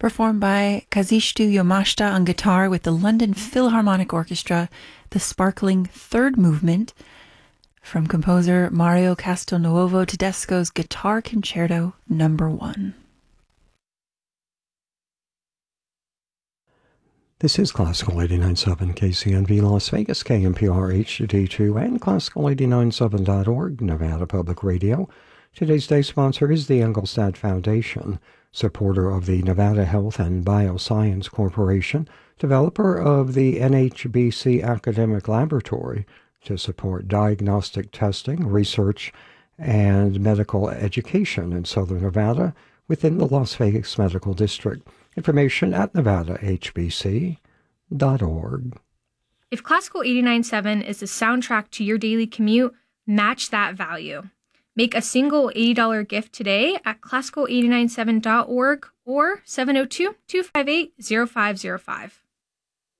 performed by Kazushito Yamashita on guitar with the London Philharmonic Orchestra, the sparkling third movement from composer Mario Castelnuovo Tedesco's Guitar Concerto No. 1. This is Classical 89.7 KCNV Las Vegas, KMPR HD2, and Classical897.org, Nevada Public Radio. Today's day sponsor is the Engelstad Foundation, supporter of the Nevada Health and Bioscience Corporation, developer of the NHBC Academic Laboratory to support diagnostic testing, research, and medical education in Southern Nevada within the Las Vegas Medical District. Information at nevadahbc.org. If Classical 89.7 is the soundtrack to your daily commute, match that value. Make a single $80 gift today at classical897.org or 702-258-0505.